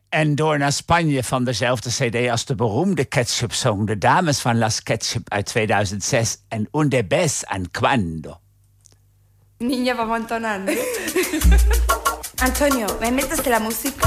En door naar Spanje van dezelfde cd als de beroemde Ketchup-song... De Dames van Las Ketchup uit 2006 en Un de Bes en Cuando. Niña, vamos a entonar, ¿no? Antonio, ¿me metes la música?